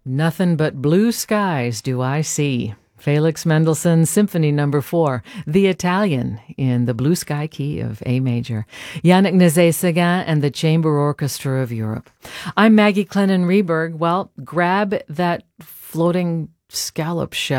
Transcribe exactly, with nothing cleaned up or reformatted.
Nothing but blue skies do I see. Felix Mendelssohn Symphony Number Four, The Italian, in the blue sky key of A major. Yannick Nézet-Séguin and the Chamber Orchestra of Europe. I'm Maggie Clennon Reberg. Well, grab that floating scallop shell